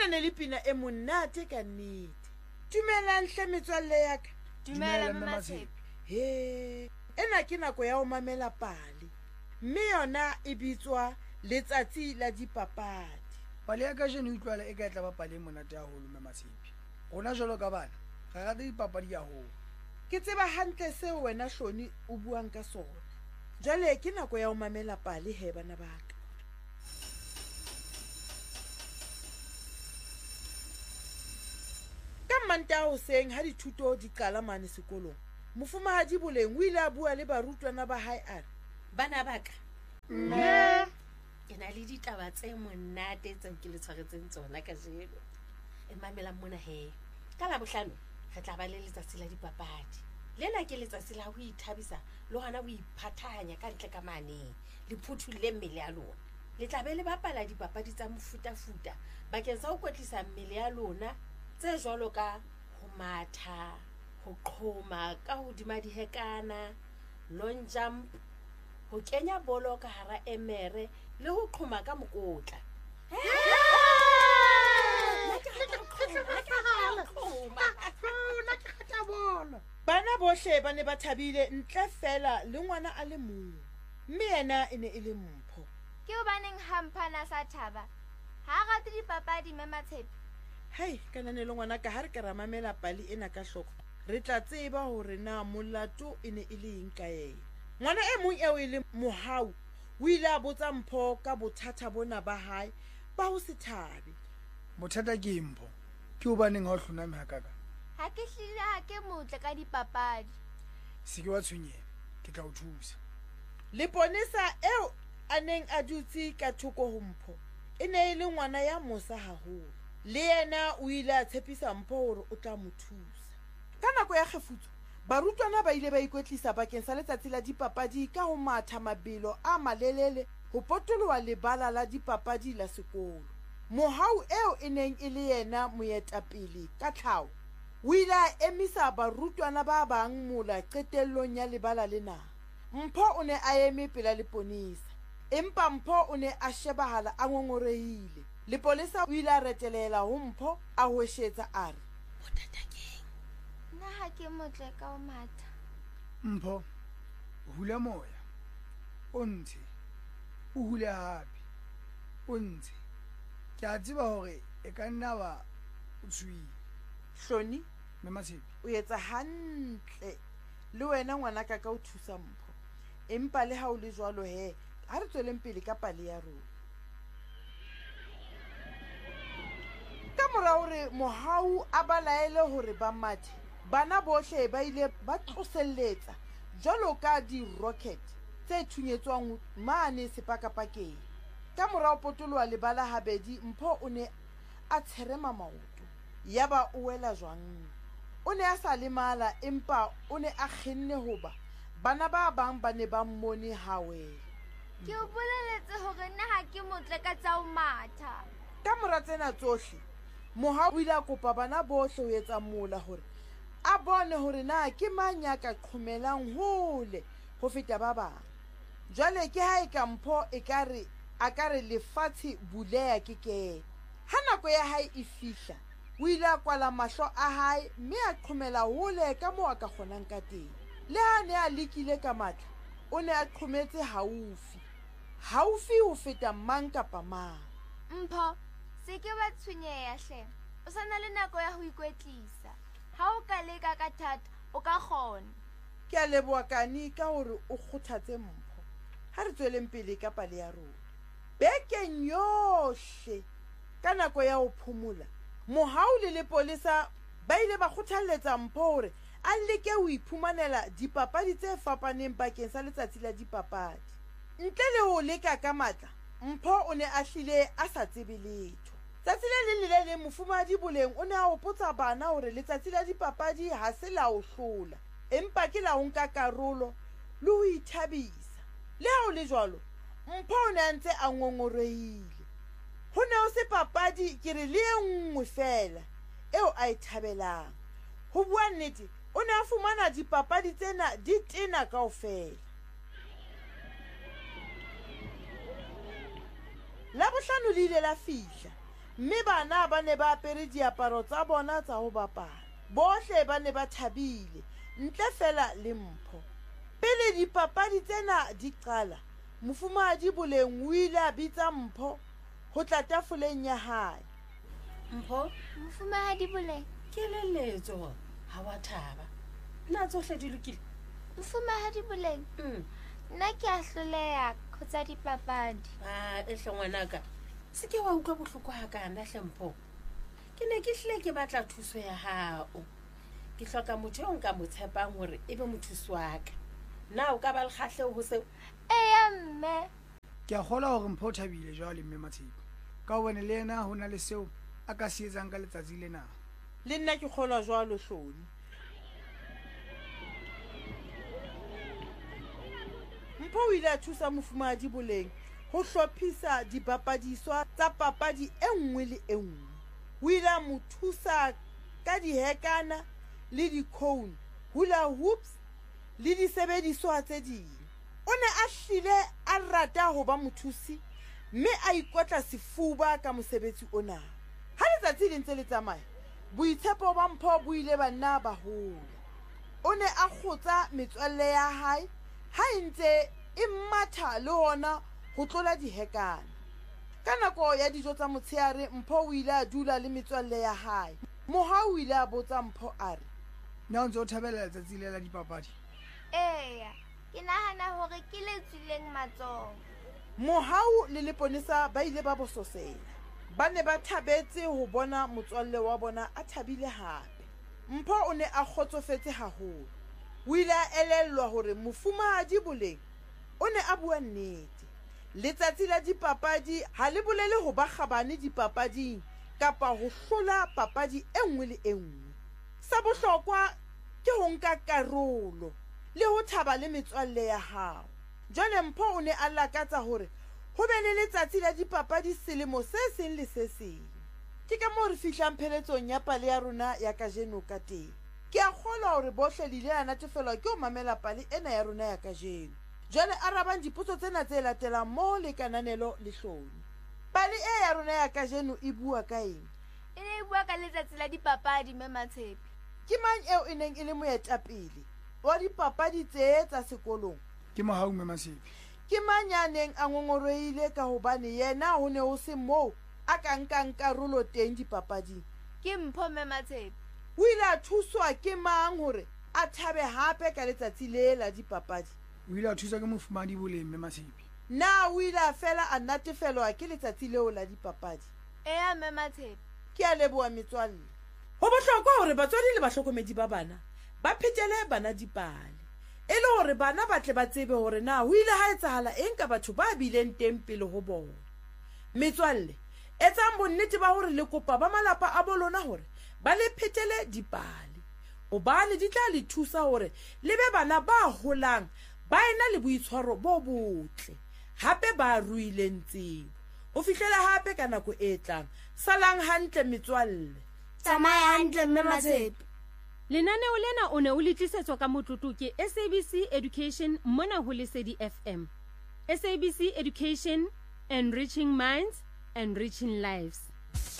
ne le pina e monate ka nnete. Dumelang hle metswalle ya ka. Dumela Mamatshepi. He, ena ke nako ya ho mamela pale. Mme yona e bitswa letsatsi la dipapadi. Pale ya kajeno utlwala e ka tla ba pale monate haholo Mamatshepi. Rona jwalo ka bana, re rata dipapadi haholo. Ke tseba hantle seo wena Hloni o buang ka sona. Jwale ke nako ya ho mamela pale he bana ba ka. Ka Mantaha hoseng ha dithuto di qala mane sekolong, Mofumahadi Boleng o ile a bua le barutwana ba hae a re, Bana ba ka, ke na le ditaba tse monate tseo ke le tshwaretseng tsona kajeno. E mamelang mona he. Ka Labohlano re tla ba le letsatsi la dipapadi. Lena ke letsatsi la ho ithabisa le hona ho iphathanya ka ntle ka mane, le phuthulle mmele ya lona. Le tla be le bapala dipapadi tsa mofutafuta bakeng sa ho kwetlisa mmele ya lona, tse jwalo ka ho matha, ho qhoma ka hodima dihekana, long jump, ho kenya bolo ka hara emere le ho qhoma ka mokotla. Bana bohle ba ne ba thabile ntle fela le ngwana a le mong. Mme yena e ne e le Mpho. Ke hobaneng Hamphana sa thaba? Ha rate dipapadi Mamatshepi. Hai, kanane le ngwana ka ha re ka ra mamela pale ena ka hloko, re tla tseba hore na molato e ne e le eng ka yena. Ngwana e mong eo e le Mohau o ile a botsa Mpho ka bothata bona ba hae ba ho se thabe. Bothata ke Mpho. Ke hobaneng ha o hloname hakaka? Ha ke hlile ha ke motle ka dipapadi. Se ke wa tshwenyeha, ke tla o thusa. Leponesa eo a neng a dutse ka thoko ho Mpho e ne e le ngwana ya mosa haholo. Le yena o ile a tshepisa Mpho hore o tla mo thusa. Ka nako ya kgefutso, barutwana ba ile ba ikwetlisa bakeng sa letsatsi la dipapadi ka ho matha mabelo a malelele ho potoloha lebala la dipapadi la sekolo. Mohau eo e neng e le yena moetapele ka tlhaho, o ile a emisa barutwana ba bang mola qetellong ya lebala lena. Mpho o ne a eme pela leponesa, empa Mpho o ne a shebahala a ngongorehile. Lepolesa o ile a retelela ho Mpho a hweshetsa a re, Bothata keng? Nna ha ke motle ka ho matha. Mpho, hula moya. O ntshe. O hule hape. O ntshe. Ke a tseba hore e ka nna ba o tshuile. Hloni, Mamatshepi. o etsa hantle le wena ngwana ka o thusa Mpho. Empa le ha o le jwalo he, ha re tsweleng pele ka pale ya rona. Ka mora hore Mohau a balaele hore ba mathe, bana bohle ba ile ba tloselletsa jwalo ka di-rocket tse thunyetswang mane sepakapakeng. Ka mora ho potoloha lebala habedi, Mpho o ne a tsherema maoto. Yaba o wela jwang. O ne a sa lemala, empa o ne a kgenne hoba bana ba bang ba ne ba mmone ha wela. Ke o boleletse hore nna ha ke motle ka tsa ho matha. Ka mora tsena tsohle, Mohau o ile a kopa bana bohle ho etsa mola hore a bone hore na ke mang ya ka qhomelang hole ho feta ba bang. Jwale ke ha e ka Mpho a ka re lefatshe buleya ke kene. Ha nako ya hae e fihla, o ile a kwala mahlo a hae mme a qhomela hole ka moo a ka kgonang ka teng. Le ha ne a lekile ka matla, o ne a qhometse haufi ho feta mang kapa mang. Mpho, se ke wa tshwenyeha hle. O sa na le nako ya ho ikwetlisa. Ha o ka leka ka thata, o ka kgona. Ke a leboha Kani ka hore o kgothatse Mpho. Ha re tsweleng pele ka pale ya rona. Bekeng yohle ka nako ya ho phomola, Mohau le lepolesa ba ile ba kgothalletsa Mpho hore a leke ho iphumanela dipapadi tse fapaneng bakeng sa letsatsi la dipapadi. Ntle le ho leka ka matla, Mpho o ne a hlile a sa tsebe letho. Tsatsi le le Mofumahadi Boleng o ne a hopotsa bana hore letsatsi la dipapadi ha se la ho hlola, empa ke la ho nka karolo le ho ithabisa. Le ha o le jwalo, Mpho o ne a ntse a ngongorehile. Ho ne o se papadi ke re le nngwe fela eo a e thabelang. Ho bua nnete, o ne a fumana dipapadi tsena di tena kaofela. Labohlano le ile la fihla, mme bana ba ne ba apere diaparo tsa bona tsa ho bapala. Bohle ba ne ba thabile ntle fela le Mpho. Pele dipapadi tsena di qala, Mofumahadi Boleng o ile a bitsa Mpho ho tla tafoleng ya hae. Mpho, Mofumahadi Boleng. ke leletso ha wa thaba. Nna tsohle di lokile. Mofumahadi Boleng. Nna ke a hloleha ho tsa dipapadi. Ehle ngwanaka, se ke wa utlwa bohloko hakana hle Mpho. Ke ne ke hlile ke batla thuso ya hao. Ke hloka motho o nka mo tshepang hore ebe mothusi wa ka. Na o ka ba le kgahleho ho seo? Eya mme. Ke a kgolwa hore Mpho o thabile jwale mme Matshepe. Ka hobane le yena ho na le seo a ka se etsang ka letsatsi lena. Le nna ke kgolwa jwalo Hloni. Mpho o ile a thusa Mofumahadi Boleng ho hlophisa dibapadiswa tsa papadi e nngwe le e nngwe. O ile a mo thusa ka dihekana le di-cone, hula hoops le disebediswa tse ding. O ne a hlile a rata ho ba mothusi mme a ikotla sefuba ka mosebetsi ona. Ha letsatsi le ntse le tsamaya, boitshepo ba Mpho bo ile ba nna ba hola. O ne a kgotsa metswalle ya hae ha ntse e matha le hona ho tlola dihekana. Ka nako ya dijo tsa motshehare, Mpho o ile a dula le metswalle ya hae. Mohau o ile a botsa Mpho a re, Na o ntse o thabela letsatsi le la dipapadi? Eya, ke nahana hore ke le tswileng matsoho. Mohau le Leponesa ba ile ba bososela. Ba ne ba thabetse ho bona motswalle wa bona a thabile hape. Mpho o ne a kgotsofetse haholo. O ile a elellwa hore Mofumahadi Boleng o ne a bua nnete. Letsatsi la dipapadi ha le bolele ho ba kgabane dipapading kapa ho hlola papadi e nngwe le e nngwe. Sa bohlokwa ke ho nka karolo le ho thaba le metswalle ya hao. Jwale Mpho o ne a lakatsa hore ho be le letsatsi la dipapadi selemo se seng le se seng. Ke ka moo re fihlang pheletsong ya pale ya rona ya kajeno ka teng. Ke a kgolwa hore bohle le ile a natefelwa ke ho mamela pale ena ya rona ya kajeno. Jwale arabang dipotso tsena tse latelang moo le kananelo le Hloni. Pale e ya rona ya kajeno e bua ka eng? E ne e bua ka letsatsi la dipapadi mme Matshepe. Ke mang eo e neng e le moetapele wa dipapadi tse tsa sekolong? Ke Mohau mme Matshepe. Ke mang ya neng a ngongorohile ka hobane yena ho ne ho se moo a ka nkang karolo teng dipapading? Ke Mpho mme Matshepe. O ile a thuswa ke mang hore a thabe hape ka letsatsi le la dipapadi? O ile a thusa ke Mofumahadi Boleng mme Matshepe. Na o ile a fela a natefelwa ke letsatsi leo la dipapadi? Eya mme Matshepe. Ke a leboha metswalle. Ho bohlokwa hore batswadi le bahlokomedi ba bana ba phetele bana dipale, e le hore bana ba tle ba tsebe hore na ho ile ha etsahala eng ka batho ba bileng teng pele ho bona. Metswalle, etsang bonnete ba hore le kopa ba malapa a bolona hore ba le phetele dipale, hobane di tla le thusa hore le be bana ba holang ba ena le boitshwaro bo botle, hape ba ruileng tsebo. Ho fihlela hape ka nako e tlang. Salang hantle metswalle. Tsamaya hantle mme Matshepe. Lenaneo lena o ne o le tlisetswa ka motlotlo ke SABC Education mona ho Lesedi FM. SABC Education, enriching minds, enriching lives.